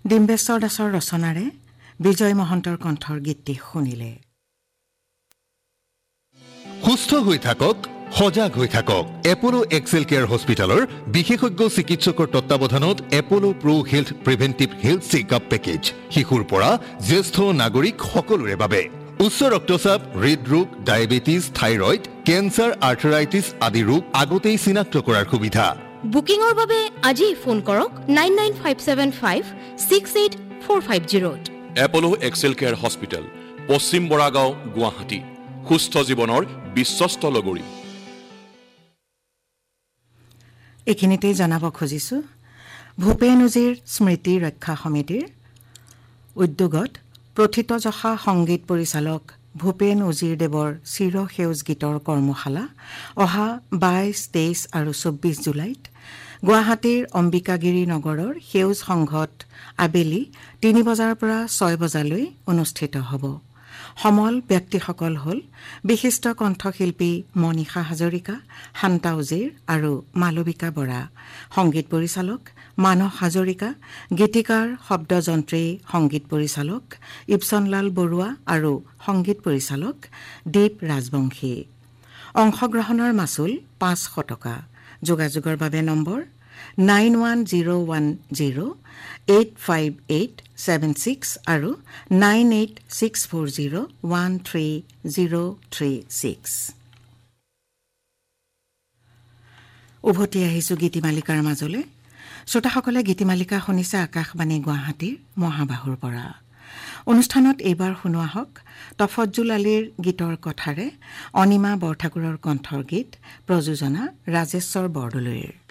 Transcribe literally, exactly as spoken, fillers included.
ডিম্বেশ্বৰ দাসৰ ৰচনাৰে বিজয় মহন্তৰ কণ্ঠৰ গীতটি শুনিলে। সুস্থ হৈ থাকক, সজাগ হৈ থাকক। এপলো এক্সেল কেয়াৰ হস্পিটেলৰ বিশেষজ্ঞ চিকিৎসকৰ তত্বাৱধানত এপলো প্ৰ' health preventive health checkup package শিশুৰ পৰা জ্যেষ্ঠ নাগৰিক সকলোৰে বাবে। উচ্চ ৰক্তচাপ, হৃদৰোগ, ডায়েবেটিছ, থাইৰয়ড, কেঞ্চাৰ, আৰ্থৰাইটিছ আদি ৰোগ আগতেই চিনাক্ত কৰাৰ সুবিধা। বুকিঙৰ বাবে আজি ফোন কৰক nine nine five seven five six eight four five জিৰ'ত। এপলো Excel care hospital, পশ্চিম বৰাগাঁও, গুৱাহাটী। সুস্থ জীৱনৰ বিশ্বস্ত লগৰী। এইখিনিতেই জনাব খুজিছোঁ, ভূপেন উজীৰ স্মৃতি ৰক্ষা সমিতিৰ উদ্যোগত প্ৰথিতযশা সংগীত পৰিচালক ভূপেন উজীৰ দেৱৰ চিৰ সেউজ গীতৰ কৰ্মশালা অহা বাইছ তেইছ আৰু চৌব্বিছ জুলাইত গুৱাহাটীৰ অম্বিকাগিৰি নগৰৰ সেউজ সংঘত আবেলি তিনি বজাৰ পৰা ছয় বজালৈ অনুষ্ঠিত হ'ব। সমল ব্যক্তিসকল হ'ল বিশিষ্ট কণ্ঠশিল্পী মনীষা হাজৰিকা, শান্তা উজীৰ আৰু মালবিকা বৰা, সংগীত পৰিচালক মানস হাজৰিকা, গীতিকাৰ শব্দযন্ত্ৰী সংগীত পৰিচালক ইপচনলাল বৰুৱা আৰু সংগীত পৰিচালক দীপ ৰাজবংশী। অংশগ্ৰহণৰ মাচুল পাঁচশ টকা। যোগাযোগৰ বাবে number nine one zero' one zero' eight five eight seven six আৰু nine eight six four zero' one three zero' three six. উভতি আহিছোঁ গীতিমালিকাৰ মাজলৈ। শ্ৰোতাসকলে গীতিমালিকা শুনিছে আকাশবাণী গুৱাহাটীৰ মহাবাহুৰ পৰা। অনুষ্ঠানত এইবাৰ শুনোৱা হওক তফজ্জুল আলীৰ গীতৰ কথাৰে অনিমা বৰঠাকুৰৰ কণ্ঠৰ গীত, প্ৰযোজনা ৰাজেশ্বৰ বৰদলৈৰ।